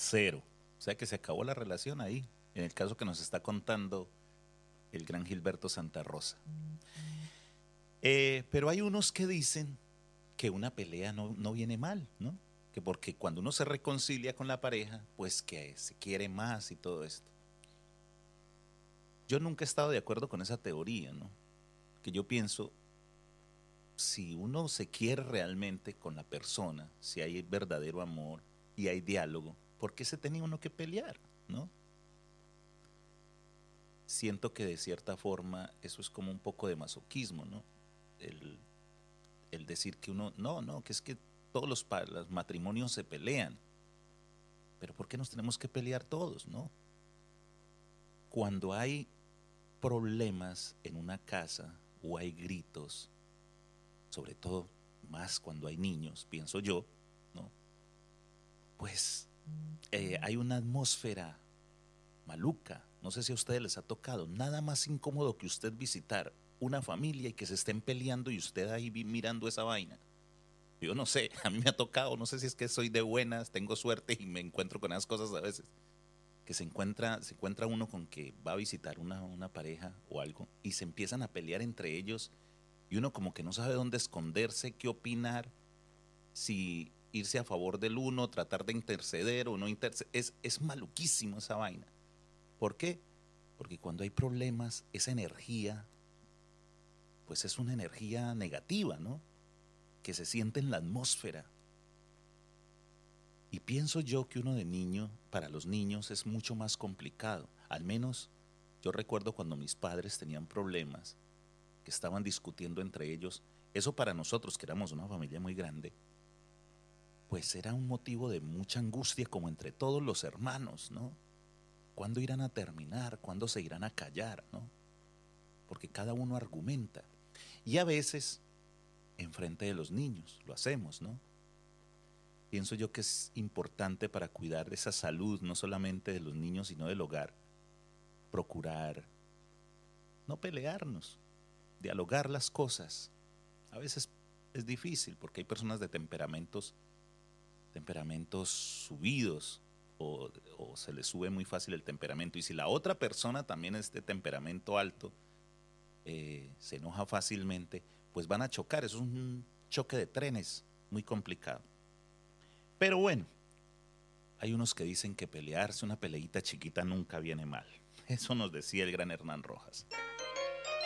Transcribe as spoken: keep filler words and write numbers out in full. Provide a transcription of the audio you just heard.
Cero. O sea que se acabó la relación ahí, en el caso que nos está contando el gran Gilberto Santa Rosa. Eh, pero hay unos que dicen que una pelea no, no viene mal, ¿no? Que porque cuando uno se reconcilia con la pareja, pues que se quiere más y todo esto. Yo nunca he estado de acuerdo con esa teoría, ¿no? Que yo pienso, si uno se quiere realmente con la persona, si hay verdadero amor y hay diálogo, ¿por qué se tenía uno que pelear, ¿no? Siento que de cierta forma eso es como un poco de masoquismo, ¿no? El, el decir que uno, no, no, que es que todos los, los matrimonios se pelean, pero ¿por qué nos tenemos que pelear todos, no? Cuando hay problemas en una casa o hay gritos, sobre todo más cuando hay niños, pienso yo, ¿no? Pues eh, hay una atmósfera maluca. No sé si a ustedes les ha tocado. Nada más incómodo que usted visitar una familia y que se estén peleando y usted ahí mirando esa vaina. Yo no sé, a mí me ha tocado, no sé si es que soy de buenas, tengo suerte y me encuentro con esas cosas a veces. Que se encuentra, se encuentra uno con que va a visitar una, una pareja o algo y se empiezan a pelear entre ellos y uno como que no sabe dónde esconderse, qué opinar, si irse a favor del uno, tratar de interceder o no interceder. Es, es maluquísimo esa vaina. ¿Por qué? Porque cuando hay problemas, esa energía, pues es una energía negativa, ¿no? Que se siente en la atmósfera. Y pienso yo que uno de niño, para los niños es mucho más complicado. Al menos yo recuerdo cuando mis padres tenían problemas, que estaban discutiendo entre ellos. Eso para nosotros, que éramos una familia muy grande, pues era un motivo de mucha angustia como entre todos los hermanos, ¿no? ¿Cuándo irán a terminar? ¿Cuándo se irán a callar? ¿No? Porque cada uno argumenta. Y a veces, enfrente de los niños, lo hacemos, ¿no? Pienso yo que es importante para cuidar esa salud, no solamente de los niños, sino del hogar, procurar no pelearnos, dialogar las cosas. A veces es difícil porque hay personas de temperamentos, temperamentos subidos, o, o se les sube muy fácil el temperamento. Y si la otra persona también es de temperamento alto, eh, se enoja fácilmente, pues van a chocar. Eso es un choque de trenes muy complicado. Pero bueno, hay unos que dicen que pelearse, una peleita chiquita nunca viene mal. Eso nos decía el gran Hernán Rojas.